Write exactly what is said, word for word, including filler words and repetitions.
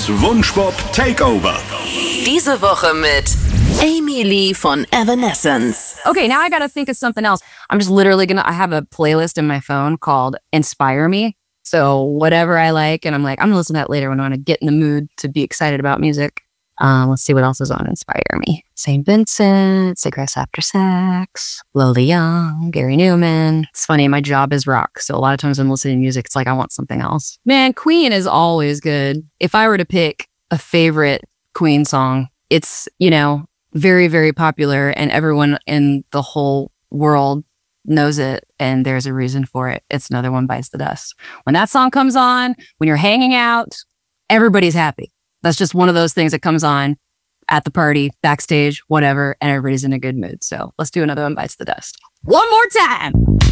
Das Wunschpop Takeover. Diese Woche mit Amy Lee von Evanescence. Okay, now I gotta think of something else. I'm just literally gonna, I have a playlist in my phone called Inspire Me. So whatever I like, and I'm like, I'm gonna listen to that later when I want to get in the mood to be excited about music. Um, let's see what else is on Inspire Me. Saint Vincent, Cigarettes After Sex, Lola Young, Gary Newman. It's funny, my job is rock. So a lot of times I'm listening to music, it's like I want something else. Man, Queen is always good. If I were to pick a favorite Queen song, it's, you know, very, very popular and everyone in the whole world knows it and there's a reason for it. It's Another One Bites the Dust. When that song comes on, when you're hanging out, everybody's happy. That's just one of those things that comes on at the party, backstage, whatever, and everybody's in a good mood. So let's do Another One Bites the Dust. One more time.